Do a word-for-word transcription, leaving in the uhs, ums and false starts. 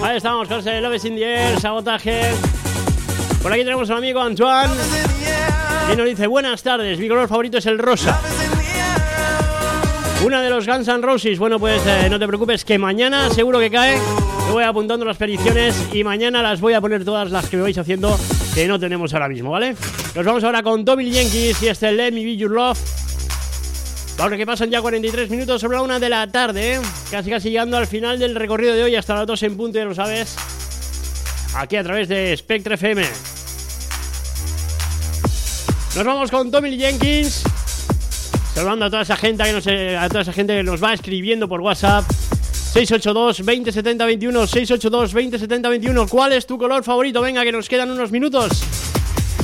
Ahí estamos, con ese Love is in the Air, Sabotaje. Por aquí tenemos a un amigo, Antoine, y nos dice: buenas tardes, mi color favorito es el rosa. Una de los Guns N' Roses. Bueno, pues eh, no te preocupes, que mañana seguro que cae. Te voy apuntando las peticiones y mañana las voy a poner todas las que me vais haciendo, que no tenemos ahora mismo, ¿vale? Nos vamos ahora con Tommy Lee Jenkins y este Let Me Be Your Love. Ahora que pasan ya cuarenta y tres minutos sobre la una de la tarde, ¿eh? Casi casi llegando al final del recorrido de hoy, hasta las dos en punto, ya lo sabes. Aquí a través de Spectre F M. Nos vamos con Tommy Lee Jenkins. Saludando a toda esa gente que nos, a toda esa gente que nos va escribiendo por WhatsApp. seis ocho dos, veinte, setenta, veintiuno. seis ocho dos, veinte, setenta, veintiuno. ¿Cuál es tu color favorito? Venga, que nos quedan unos minutos.